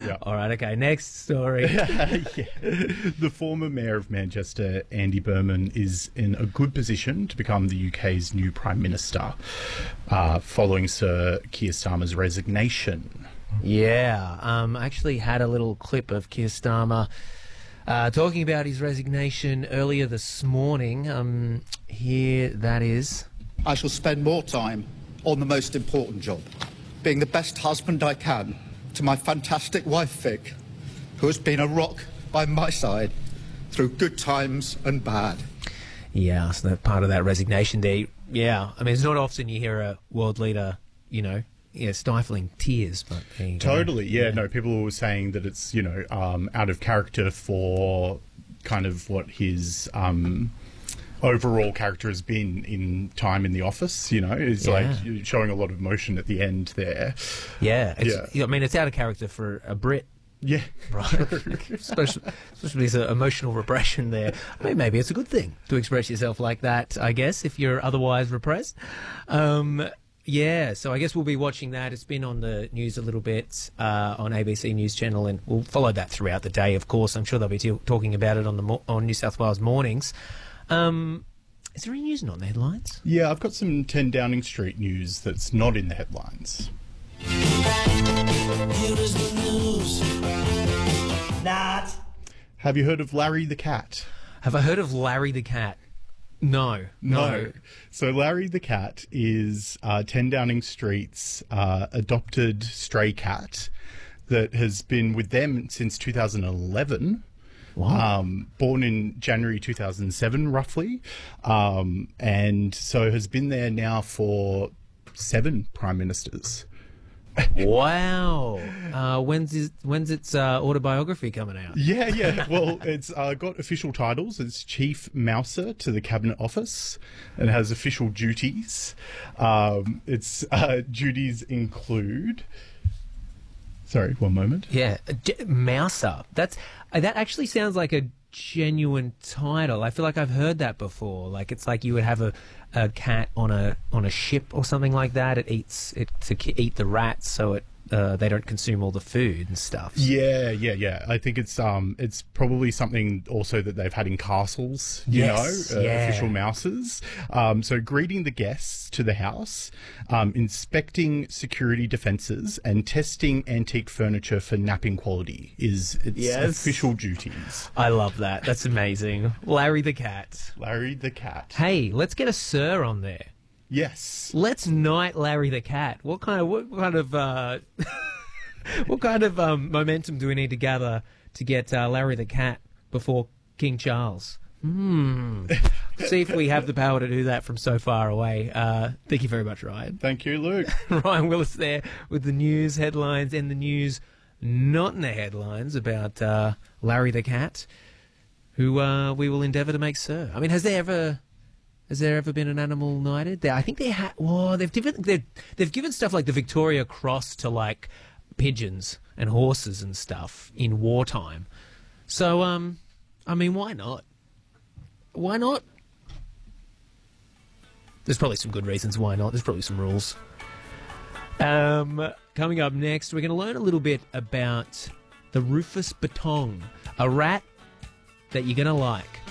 All right, okay, next story. The former mayor of Manchester, Andy Burnham, is in a good position to become the UK's new Prime Minister, following Sir Keir Starmer's resignation. Yeah, I actually had a little clip of Keir Starmer talking about his resignation earlier this morning. Here that is. I shall spend more time on the most important job, being the best husband I can to my fantastic wife, Vic, who has been a rock by my side through good times and bad. Yeah, so that part of that resignation there, yeah. I mean, it's not often you hear a world leader, stifling tears, but there you go. Totally, yeah. No, people were saying that it's, out of character for kind of what his overall character has been in time in the office, it's like showing a lot of emotion at the end there. Yeah, I mean, it's out of character for a Brit. Yeah, right. especially there's emotional repression there. I mean, maybe it's a good thing to express yourself like that, I guess, if you're otherwise repressed. Yeah, so I guess we'll be watching that. It's been on the news a little bit on ABC News Channel, and we'll follow that throughout the day, of course. I'm sure they'll be talking about it on New South Wales mornings. Is there any news not in the headlines? Yeah, I've got some 10 Downing Street news that's not in the headlines. Here is the news. Not. Have you heard of Larry the Cat? Have I heard of Larry the Cat? No. So Larry the Cat is 10 Downing Street's adopted stray cat that has been with them since 2011. Wow. Born in January 2007, roughly. And so has been there now for 7 prime ministers. Wow. When's its autobiography coming out? Yeah. Well, it's got official titles. It's Chief Mouser to the Cabinet Office and has official duties. Its duties include... Sorry, one moment. Yeah, Mouser. That actually sounds like a genuine title. I feel like I've heard that before. Like it's like you would have a cat on a ship or something like that. It eats to eat the rats, so they don't consume all the food and stuff. Yeah. I think it's probably something also that they've had in castles, official mousers. So greeting the guests to the house, inspecting security defences, and testing antique furniture for napping quality is its official duties. I love that. That's amazing. Larry the Cat. Larry the Cat. Hey, let's get a Sir on there. Yes. Let's knight Larry the Cat. What kind of momentum do we need to gather to get Larry the Cat before King Charles? See if we have the power to do that from so far away. Thank you very much, Ryan. Thank you, Luke. Ryan Willis there with the news headlines and the news not in the headlines about Larry the Cat, who we will endeavour to make Sir. I mean, has there ever been an animal knighted? I think they have. Well, they've given stuff like the Victoria Cross to like pigeons and horses and stuff in wartime. So, I mean, why not? Why not? There's probably some good reasons why not. There's probably some rules. Coming up next, we're going to learn a little bit about the Rufus Batong, a rat that you're going to like.